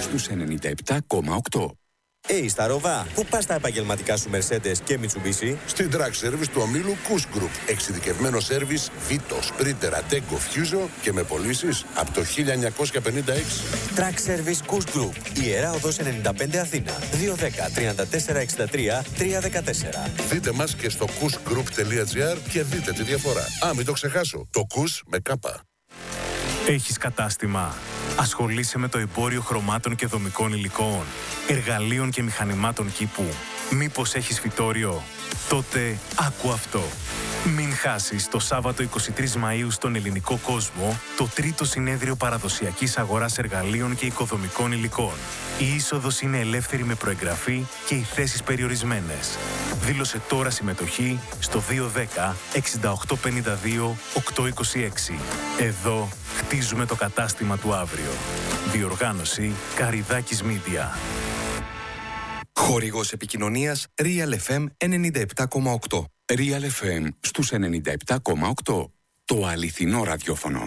στους 97,8. Στα Ροβά, πού πας τα επαγγελματικά σου Mercedes και Mitsubishi? Στην Track Service του ομίλου Kuss Group. Εξειδικευμένο σέρβις Vito, Sprinter, Ateco, Fuso και με πωλήσεις από το 1956. Track Service Kuss Group. Ιερά Οδός 95 Αθήνα. 210 34 63 314. Δείτε μας και στο kussgroup.gr και δείτε τη διαφορά. Μην το ξεχάσω. Το Kuss με κάπα. Έχεις κατάστημα? Ασχολείσαι με το εμπόριο χρωμάτων και δομικών υλικών, εργαλείων και μηχανημάτων κήπου? Μήπως έχεις φυτόριο? Τότε άκου αυτό. Μην χάσεις το Σάββατο 23 Μαΐου στον ελληνικό κόσμο το τρίτο συνέδριο παραδοσιακής αγοράς εργαλείων και οικοδομικών υλικών. Η είσοδος είναι ελεύθερη με προεγγραφή και οι θέσεις περιορισμένες. Δήλωσε τώρα συμμετοχή στο 210 6852 826. Εδώ χτίζουμε το κατάστημα του αύριο. Διοργάνωση Καριδάκης Media. Χορηγός επικοινωνίας Real FM 97,8. Real FM στους 97,8. Το αληθινό ραδιόφωνο.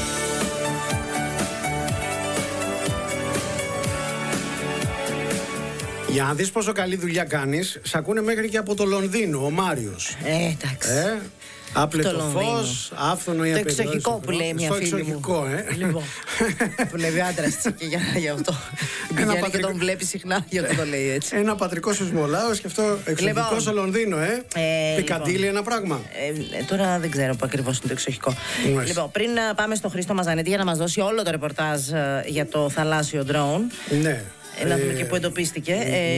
Για να δεις πόσο καλή δουλειά κάνεις, σ' ακούνε μέχρι και από το Λονδίνο, ο Μάριος. Εντάξει. Άπλετο φως, άφθονο η απελπισία. Το εξοχικό που λέει μια φίλη μου. Στο εξοχικό, Λοιπόν, βλέπει άντρας της και για αυτό. Πηγαίνει και τον βλέπει συχνά, για αυτό το λέει έτσι. Ένα πατρικό σεισμολάος και αυτό εξοχικό στο Λονδίνο, Πικαντήλι ένα πράγμα. Τώρα δεν ξέρω που ακριβώς είναι το εξοχικό. Λοιπόν, πριν πάμε στο Χρήστο Μαζανίτη για να μας δώσει όλο το ρεπορτάζ για το θαλάσσιο ντρόουν. Ναι. Να δούμε και πού εντοπίστηκε.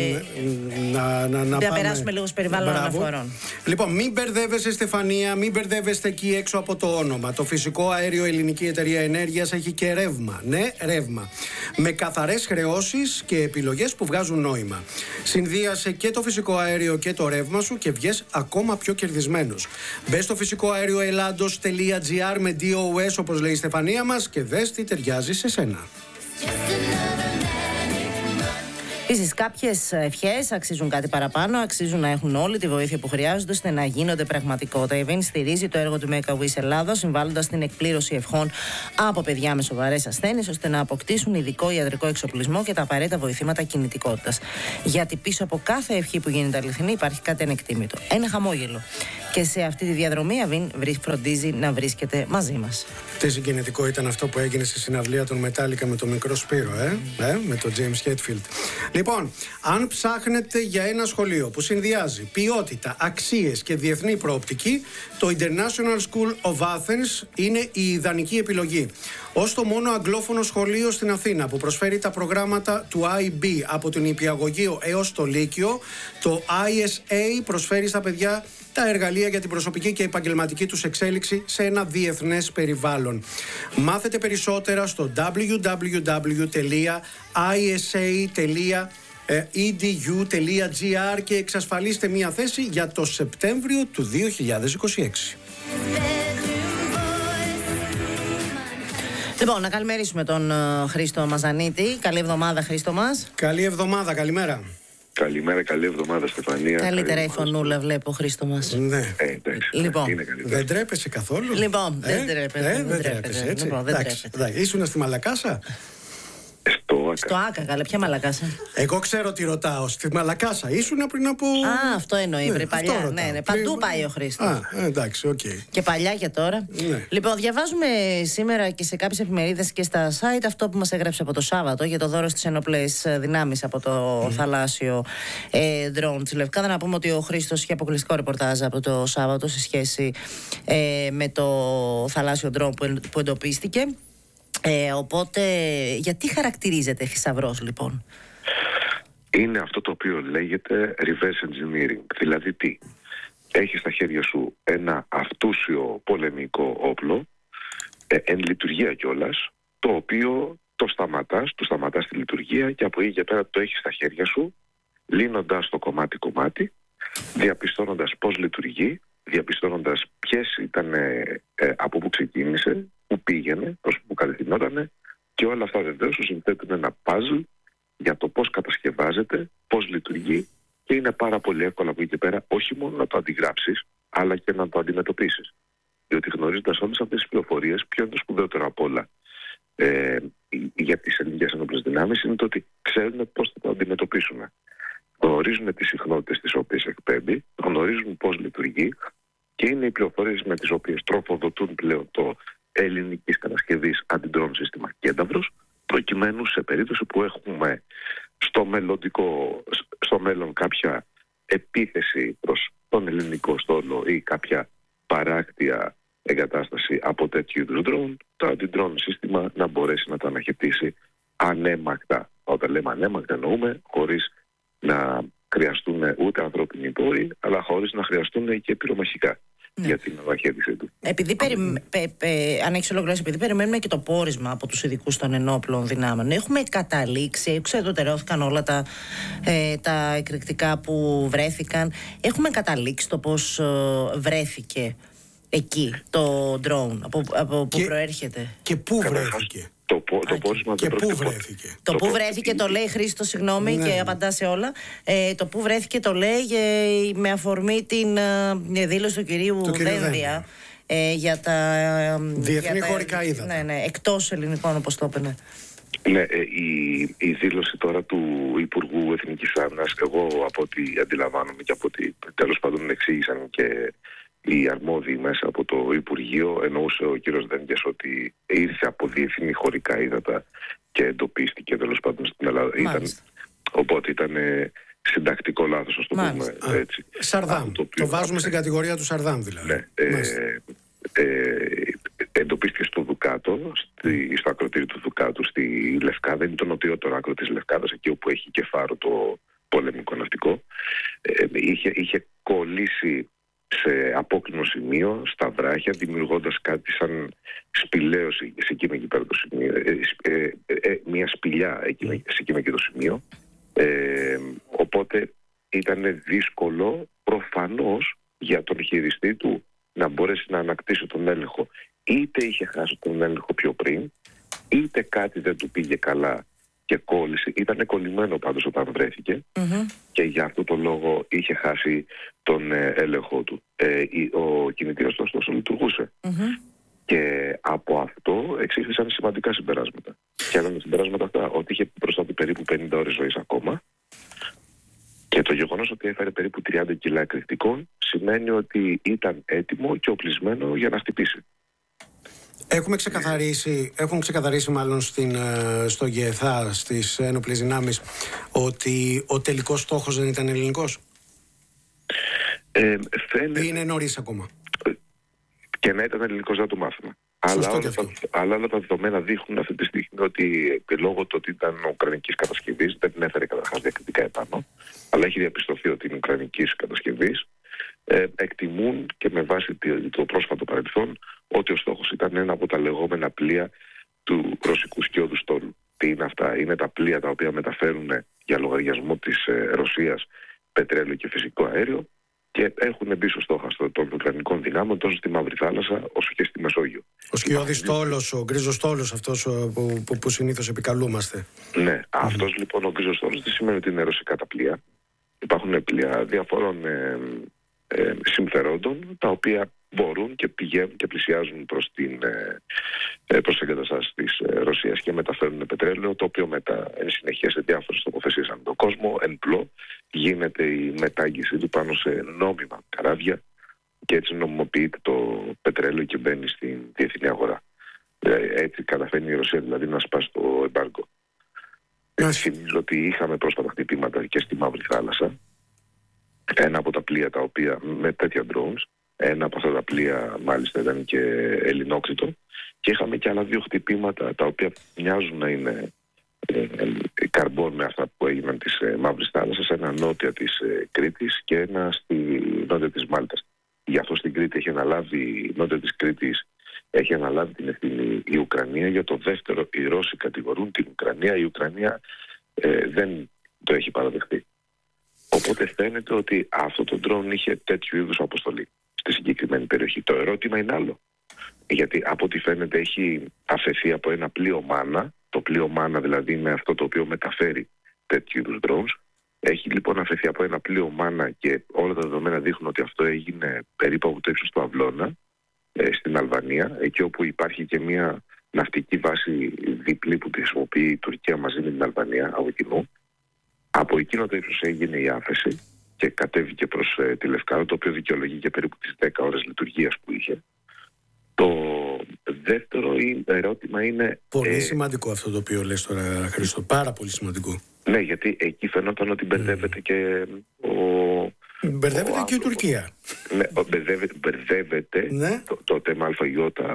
Να περάσουμε λίγο στο περιβάλλον αναφορών. Λοιπόν, μην μπερδεύεσαι, Στεφανία, μην μπερδεύεστε εκεί έξω από το όνομα. Το φυσικό αέριο Ελληνική Εταιρεία Ενέργειας έχει και ρεύμα. Ναι, ρεύμα. Με καθαρές χρεώσεις και επιλογές που βγάζουν νόημα. Συνδύασε και το φυσικό αέριο και το ρεύμα σου και βγες ακόμα πιο κερδισμένος. Μπες στο φυσικοαερioelados.gr με DOS, όπως λέει η Στεφανία μας, και δες τι ταιριάζει σε σένα. Επίσης, κάποιες ευχές αξίζουν κάτι παραπάνω, αξίζουν να έχουν όλη τη βοήθεια που χρειάζονται ώστε να γίνονται πραγματικότητα. Η Event στηρίζει το έργο του Make a Wish Ελλάδος, συμβάλλοντας στην εκπλήρωση ευχών από παιδιά με σοβαρές ασθένειες, ώστε να αποκτήσουν ειδικό ιατρικό εξοπλισμό και τα απαραίτητα βοηθήματα κινητικότητας. Γιατί πίσω από κάθε ευχή που γίνεται αληθινή υπάρχει κάτι ανεκτήμητο. Ένα χαμόγελο. Και σε αυτή τη διαδρομή η Event φροντίζει να βρίσκεται μαζί μας. Τι συγκινητικό ήταν αυτό που έγινε στη συναυλία των Metallica με το μικρό Σπύρο, με τον James Hetfield. Λοιπόν, αν ψάχνετε για ένα σχολείο που συνδυάζει ποιότητα, αξίες και διεθνή προοπτική, το International School of Athens είναι η ιδανική επιλογή. Ως το μόνο αγγλόφωνο σχολείο στην Αθήνα που προσφέρει τα προγράμματα του IB από τον Νηπιαγωγείο έως το Λύκειο, το ISA προσφέρει στα παιδιά τα εργαλεία για την προσωπική και επαγγελματική τους εξέλιξη σε ένα διεθνές περιβάλλον. Μάθετε περισσότερα στο www.isa.edu.gr και εξασφαλίστε μία θέση για το Σεπτέμβριο του 2026. Λοιπόν, να καλημερίσουμε τον Χρήστο Μαζανίτη. Καλή εβδομάδα, Χρήστο μας. Καλή εβδομάδα, καλημέρα. Καλημέρα, καλή εβδομάδα, Στεφανία. Καλύτερα η φωνούλα, βλέπω, Χρήστο μας. Ναι. Εντάξει, λοιπόν, δεν τρέπεσαι καθόλου. Λοιπόν, δεν τρέπεσαι. Έτσι. Ήσουνα στη Μαλακάσα. Στο Άκα, καλά, ποια Μαλακάσα? Εγώ ξέρω τι ρωτάω. Στη Μαλακάσα ήσουν πριν από. Αυτό εννοεί, πριν παλιά. Ναι, παντού πάει ο Χρήστος. Εντάξει, οκ. Και παλιά και τώρα. Ναι. Λοιπόν, διαβάζουμε σήμερα και σε κάποιες εφημερίδες και στα site αυτό που μας έγραψε από το Σάββατο για το δώρο στις ενόπλες δυνάμεις από το θαλάσσιο ντρόουν της Λευκάδα. Να πούμε ότι ο Χρήστος είχε αποκλειστικό ρεπορτάζ από το Σάββατο σε σχέση με το θαλάσσιο ντρόουν που εντοπίστηκε. Οπότε, γιατί χαρακτηρίζεται θησαυρός, λοιπόν? Είναι αυτό το οποίο λέγεται reverse engineering. Δηλαδή τι? Έχεις στα χέρια σου ένα αυτούσιο πολεμικό όπλο, εν λειτουργία κιόλας, το οποίο το σταματάς τη λειτουργία και από εκεί και πέρα το έχεις στα χέρια σου, λύνοντας το κομμάτι-κομμάτι, διαπιστώνοντας πώς λειτουργεί, διαπιστώνοντας ποιες ήταν, από πού ξεκίνησε, πού πήγαινε, προς πού κατευθυνότανε, και όλα αυτά βεβαίως σου συνθέτουν ένα puzzle για το πώς κατασκευάζεται, πώς λειτουργεί, και είναι πάρα πολύ εύκολο από εκεί και πέρα όχι μόνο να το αντιγράψεις, αλλά και να το αντιμετωπίσεις. Διότι γνωρίζοντας όλες αυτές τις πληροφορίες, ποιο είναι το σπουδαιότερο απ' όλα για τις ελληνικές ενόπλες δυνάμεις είναι το ότι ξέρουν πώς θα το αντιμετωπίσουν. Γνωρίζουν τις συχνότητες τις οποίες εκπέμπει, γνωρίζουν πώς λειτουργεί και είναι οι πληροφορίες με τις οποίες τροφοδοτούν πλέον το ελληνικής κατασκευής αντιντρόν σύστημα Κένταυρος, προκειμένου σε περίπτωση που έχουμε στο μέλλον κάποια επίθεση προς τον ελληνικό στόλο ή κάποια παράκτια εγκατάσταση από τέτοιου είδους ντρόουν, το αντιντρόν σύστημα να μπορέσει να τα αναχαιτήσει ανέμακτα. Όταν λέμε ανέμακτα εννοούμε χωρίς να χρειαστούν ούτε ανθρώπινοι πόροι, αλλά χωρίς να χρειαστούν και πυρομαχικά για την αναχέτησή του. Επειδή αν έχεις ολοκληρώσει, επειδή περιμένουμε και το πόρισμα από τους ειδικούς των ενόπλων δυνάμεων, έχουμε καταλήξει, εξεδωτερώθηκαν όλα τα εκρηκτικά που βρέθηκαν, έχουμε καταλήξει το πώς βρέθηκε εκεί το drone, από πού προέρχεται και πού βρέθηκε. Το πόρισμα και πού βρέθηκε. Το πού βρέθηκε το λέει Χρήστο, συγγνώμη, και απαντά σε όλα. Το πού βρέθηκε το λέει με αφορμή την δήλωση του κυρίου Δένδια για τα διεθνή χωρικά ύδατα. Ναι, εκτός ελληνικών, όπως το έπαινε. Ναι, η δήλωση τώρα του Υπουργού Εθνικής Άμυνας, εγώ από ό,τι αντιλαμβάνομαι και από ό,τι τέλος πάντων εξήγησαν και οι αρμόδιοι μέσα από το Υπουργείο, εννοούσε ο κύριος Δένδιας ότι ήρθε από διεθνή χωρικά ύδατα και εντοπίστηκε τέλος πάντων στην Ελλάδα. Οπότε ήταν συντακτικό λάθος, ας το πούμε έτσι. Σαρδάμ. Το βάζουμε στην κατηγορία του Σαρδάμ δηλαδή. Ναι. Εντοπίστηκε στο Δουκάτο, στο ακροτήρι του Δουκάτου, στη Λευκάδα. Είναι το νοτιότερο άκρο της Λευκάδας, εκεί όπου έχει και φάρο το πολεμικό ναυτικό. Είχε κολλήσει σε απόκλινο σημείο, στα βράχια, δημιουργώντας κάτι σαν σπηλαίωση σε εκείνο εκεί πέρα το σημείο, μια σπηλιά σε εκείνο εκεί το σημείο. Οπότε ήταν δύσκολο προφανώς για τον χειριστή του να μπορέσει να ανακτήσει τον έλεγχο. Είτε είχε χάσει τον έλεγχο πιο πριν, είτε κάτι δεν του πήγε καλά και κόλλησε. Ήταν κολλημένο πάντως όταν βρέθηκε και για αυτό το λόγο είχε χάσει τον έλεγχο του. Ο κινητήρας του ωστόσο λειτουργούσε. Και από αυτό εξήχθησαν σημαντικά συμπεράσματα. Και ένα συμπεράσματα αυτά ότι είχε μπροστά του περίπου 50 ώρες ζωής ακόμα. Και το γεγονός ότι έφερε περίπου 30 κιλά εκρηκτικών σημαίνει ότι ήταν έτοιμο και οπλισμένο για να χτυπήσει. Έχουν ξεκαθαρίσει μάλλον στο ΓΕΘΑ, στις ένοπλες δυνάμεις, ότι ο τελικός στόχος δεν ήταν ελληνικός. Είναι νωρίς ακόμα. Και να ήταν ελληνικός δεν το μάθουμε. Αλλά όλα τα δεδομένα δείχνουν αυτή τη στιγμή ότι λόγω του ότι ήταν ουκρανικής κατασκευής, δεν την έφερε καταρχάς διακριτικά επάνω, αλλά έχει διαπιστωθεί ότι είναι ουκρανικής κατασκευής. Εκτιμούν και με βάση το πρόσφατο παρελθόν ότι ο στόχος ήταν ένα από τα λεγόμενα πλοία του ρωσικού σκιώδου στόλου. Τι είναι αυτά? Είναι τα πλοία τα οποία μεταφέρουν για λογαριασμό της Ρωσίας πετρέλαιο και φυσικό αέριο και έχουν μπει στο στόχαστρο των ουκρανικών δυνάμεων τόσο στη Μαύρη Θάλασσα όσο και στη Μεσόγειο. Ο σκιώδης στόλος, ο γκρίζος στόλος, αυτός που συνήθως επικαλούμαστε. Ναι, αυτός λοιπόν ο γκρίζος στόλος δεν σημαίνει ότι είναι ρωσικά τα πλοία. Υπάρχουν πλοία διαφορών συμφερόντων, τα οποία μπορούν και πηγαίνουν και πλησιάζουν προς τις εγκαταστάσεις της Ρωσίας και μεταφέρουν πετρέλαιο, το οποίο μετά εν συνεχεία σε διάφορες τοποθεσίες ανά τον κόσμο, εν πλώ, γίνεται η μετάγγιση του πάνω σε νόμιμα καράβια και έτσι νομιμοποιείται το πετρέλαιο και μπαίνει στην διεθνή αγορά. Έτσι καταφέρνει η Ρωσία δηλαδή να σπάσει το εμπάργκο. Θυμίζω ότι είχαμε πρόσφατα χτυπήματα και στη Μαύρη Θάλασσα. Ένα από τα πλοία τα οποία με τέτοια drones, ένα από αυτά τα πλοία μάλιστα ήταν και ελληνόξυτο και είχαμε και άλλα δύο χτυπήματα τα οποία μοιάζουν να είναι καρμπών με αυτά που έγιναν της Μαύρης Θάλασσας, ένα νότια της Κρήτης και ένα στη νότια της Μάλτας. Γι' αυτό στην Κρήτη έχει αναλάβει, νότια της Κρήτης έχει αναλάβει την ευθύνη η Ουκρανία. Για το δεύτερο οι Ρώσοι κατηγορούν την Ουκρανία, η Ουκρανία δεν το έχει παραδεχτεί. Οπότε φαίνεται ότι αυτό το ντρόουν είχε τέτοιου είδους αποστολή στη συγκεκριμένη περιοχή. Το ερώτημα είναι άλλο. Γιατί από ό,τι φαίνεται έχει αφαιθεί από ένα πλοίο μάνα. Το πλοίο μάνα δηλαδή είναι αυτό το οποίο μεταφέρει τέτοιου είδους drones. Έχει λοιπόν αφαιθεί από ένα πλοίο μάνα και όλα τα δεδομένα δείχνουν ότι αυτό έγινε περίπου από το ύψος του Αυλώνα στην Αλβανία, εκεί όπου υπάρχει και μια ναυτική βάση διπλή που τη χρησιμοποιεί η Τουρκία μαζί με την Αλβανία από κοινού. Από εκείνο το ύψος έγινε η άφεση και κατέβηκε προς τη Λευκάδα, το οποίο δικαιολογεί και περίπου τις 10 ώρες λειτουργίας που είχε. Το δεύτερο ερώτημα είναι... Πολύ σημαντικό αυτό το οποίο λες τώρα, Χρήστο. Πάρα πολύ σημαντικό. Ναι, γιατί εκεί φαινόταν ότι μπερδεύεται και Μπερδεύεται και η Τουρκία. Ναι, μπερδεύεται ναι. το θέμα αλφαγιώτα,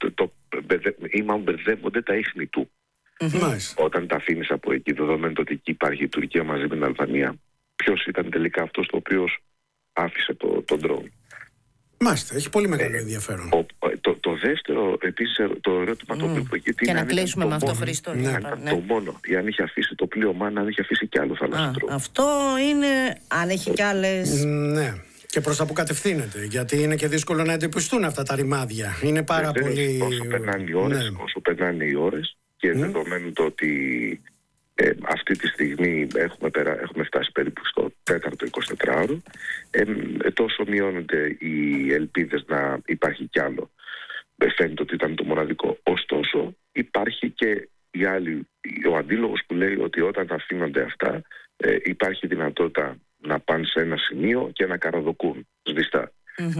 ή μάλλον μπερδεύονται τα ίχνη του. Όταν τα αφήνεις από εκεί, δεδομένου ότι εκεί υπάρχει η Τουρκία μαζί με την Αλβανία, ποιος ήταν τελικά αυτός ο οποίος άφησε τον ντρόουν. Μάλιστα, έχει πολύ μεγάλο ενδιαφέρον. Το δεύτερο, επίσης, το ερώτημα το οποίο προκύπτει. Και να κλείσουμε με αυτό, Χρήστο. Το μόνο, αν είχε αφήσει το πλοίο Μάνα, αν είχε αφήσει κι άλλο θαλάσσιο. Αυτό είναι, αν έχει κι άλλες. Ναι. Και προς τα που κατευθύνεται, γιατί είναι και δύσκολο να εντοπιστούν αυτά τα ρημάδια. Είναι πάρα πολύ. Όσο περνάνε οι ώρες, και δεδομένου το ότι αυτή τη στιγμή έχουμε φτάσει περίπου στο 4ο 24ωρο, τόσο μειώνονται οι ελπίδες να υπάρχει κι άλλο. Φαίνεται ότι ήταν το μοναδικό. Ωστόσο υπάρχει και ο αντίλογος που λέει ότι όταν αφήνονται αυτά υπάρχει δυνατότητα να πάνε σε ένα σημείο και να καραδοκούν σβηστά.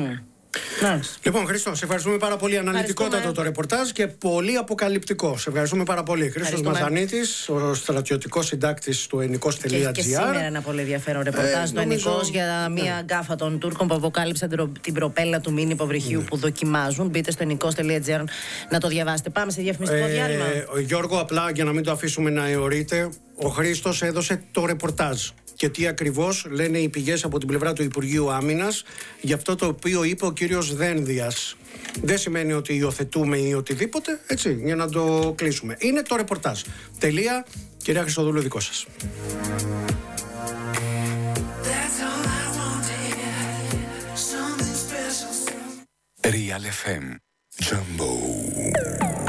Λοιπόν, Χρήστο, σε ευχαριστούμε πάρα πολύ. Αναλυτικότατο το ρεπορτάζ και πολύ αποκαλυπτικό. Σε ευχαριστούμε πάρα πολύ. Χρήστος Μαζανίτης, ο στρατιωτικός συντάκτης του Ενικός.gr. Και σήμερα ένα πολύ ενδιαφέρον ρεπορτάζ του Ενικός για μια γκάφα των Τούρκων που αποκάλυψαν την προπέλα του μίνι υποβρυχίου που δοκιμάζουν. Μπείτε στο Ενικός.gr να το διαβάσετε. Πάμε σε διαφημιστικό διάλειμμα. Γιώργο, απλά για να μην το αφήσουμε να αιωρείται, ο Χρήστος έδωσε το ρεπορτάζ. Και τι ακριβώς λένε οι πηγές από την πλευρά του Υπουργείου Άμυνας για αυτό το οποίο είπε ο κύριος Δένδιας. Δεν σημαίνει ότι υιοθετούμε ή οτιδήποτε, έτσι, για να το κλείσουμε. Είναι το ρεπορτάζ. Τελεία. Κυρία Χριστοδούλου, δικό σας. Real FM. Jumbo.